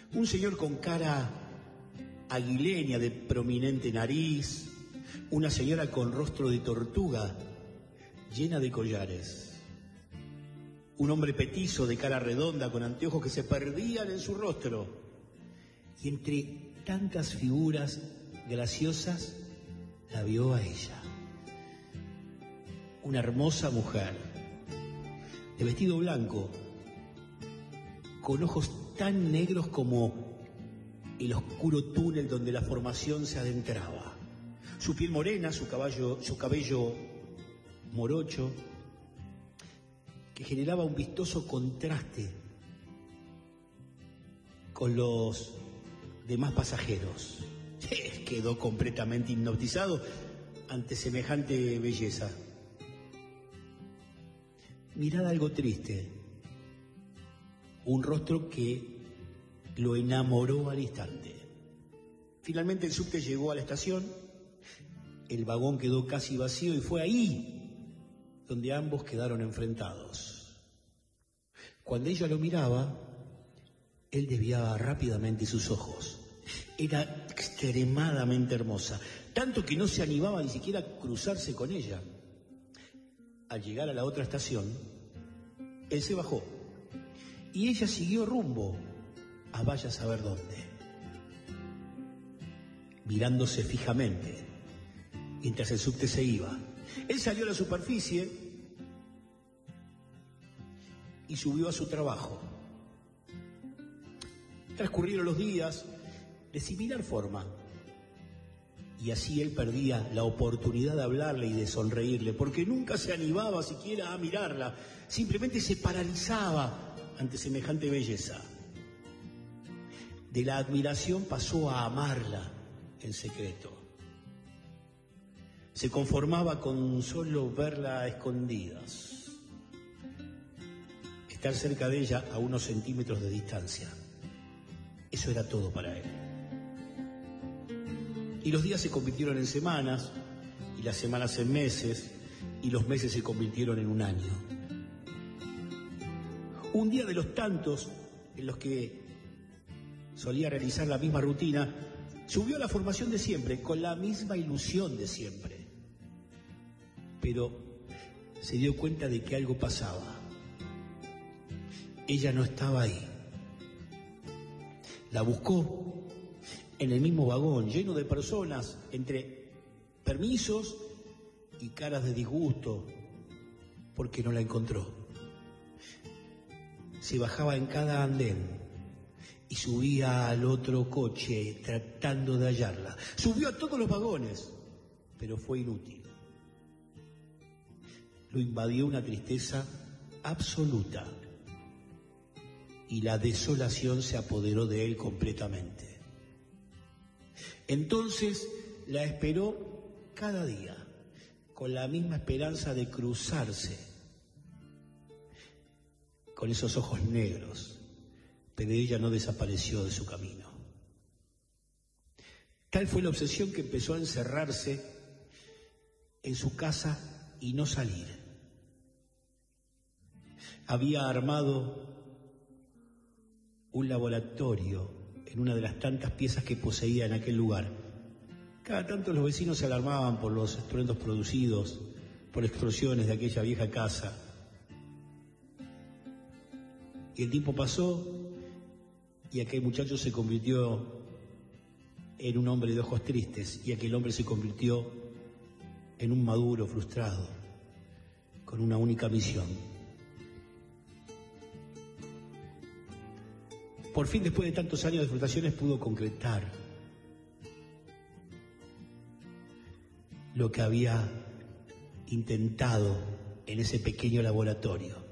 Un señor con cara aguileña de prominente nariz, una señora con rostro de tortuga llena de collares, un hombre petizo de cara redonda con anteojos que se perdían en su rostro, y entre tantas figuras graciosas la vio a ella, una hermosa mujer de vestido blanco, con ojos tan negros como el oscuro túnel donde la formación se adentraba. Su piel morena, su cabello morocho, que generaba un vistoso contraste con los demás pasajeros. Quedó completamente hipnotizado ante semejante belleza. Mirada algo triste, un rostro que lo enamoró al instante. Finalmente el subte llegó a la estación, el vagón quedó casi vacío y fue ahí donde ambos quedaron enfrentados. Cuando ella lo miraba, él desviaba rápidamente sus ojos. Era extremadamente hermosa, tanto que no se animaba ni siquiera a cruzarse con ella. Al llegar a la otra estación, él se bajó y ella siguió rumbo a vaya a saber dónde, mirándose fijamente mientras el subte se iba. Él salió a la superficie y subió a su trabajo. Transcurrieron los días de similar forma, y así él perdía la oportunidad de hablarle y de sonreírle, porque nunca se animaba siquiera a mirarla, simplemente se paralizaba ante semejante belleza. De la admiración pasó a amarla en secreto. Se conformaba con solo verla a escondidas, estar cerca de ella a unos centímetros de distancia. Eso era todo para él. Y los días se convirtieron en semanas, y las semanas en meses, y los meses se convirtieron en un año. Un día de los tantos en los que solía realizar la misma rutina, subió a la formación de siempre, con la misma ilusión de siempre. Pero se dio cuenta de que algo pasaba. Ella no estaba ahí. La buscó en el mismo vagón, lleno de personas, entre permisos y caras de disgusto, porque no la encontró. Se bajaba en cada andén y subía al otro coche tratando de hallarla. Subió a todos los vagones, pero fue inútil. Lo invadió una tristeza absoluta y la desolación se apoderó de él completamente. Entonces la esperó cada día, con la misma esperanza de cruzarse con esos ojos negros, pero ella no desapareció de su camino. Tal fue la obsesión que empezó a encerrarse en su casa y no salir. Había armado un laboratorio en una de las tantas piezas que poseía en aquel lugar. Cada tanto los vecinos se alarmaban por los estruendos producidos por explosiones de aquella vieja casa. Y el tiempo pasó y aquel muchacho se convirtió en un hombre de ojos tristes, y aquel hombre se convirtió en un maduro frustrado, con una única misión. Por fin, después de tantos años de frustraciones, pudo concretar lo que había intentado en ese pequeño laboratorio.